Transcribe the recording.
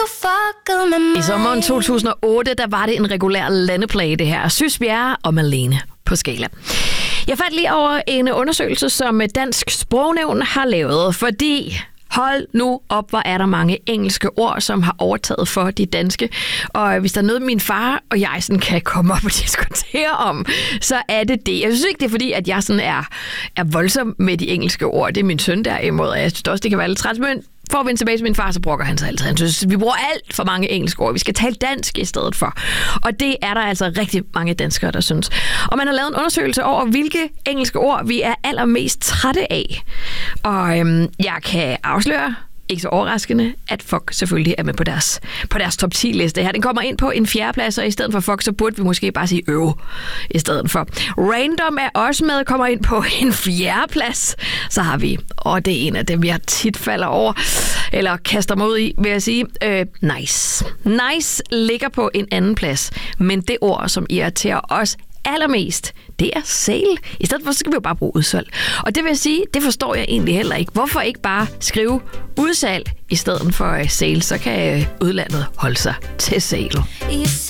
I sommeren 2008, der var det en regulær landeplage, det her. Sys Bjerre og Malene på Skala. Jeg faldt lige over en undersøgelse, som Dansk Sprognævn har lavet, fordi... Hold nu op, hvor er der mange engelske ord, som har overtaget for de danske. Og hvis der er noget, min far og jeg sådan kan komme op og diskutere om, så er det det. Jeg synes ikke, det er fordi, at jeg sådan er voldsom med de engelske ord. Det er min søn derimod, og jeg synes også, det kan være lidt træt. Men for at vende tilbage til min far, så brokker han sig altid. Han synes, vi bruger alt for mange engelske ord. Vi skal tale dansk i stedet for. Og det er der altså rigtig mange danskere, der synes. Og man har lavet en undersøgelse over, hvilke engelske ord vi er allermest trætte af. Og jeg kan afsløre, ikke så overraskende, at fuck selvfølgelig er med på deres top 10-liste her. Den kommer ind på en 4. plads, og i stedet for fuck, så burde vi måske bare sige øv i stedet for. Random er også med, kommer ind på en 4. plads. Så har vi, og det er en af dem, jeg tit falder over, eller kaster mig ud i, vil jeg sige, nice. Nice ligger på en 2. plads, men det ord, som irriterer os allermest, det er sale. I stedet for, så skal vi jo bare bruge udsalg. Og det vil sige, det forstår jeg egentlig heller ikke. Hvorfor ikke bare skrive udsalg i stedet for sale? Så kan udlandet holde sig til sale.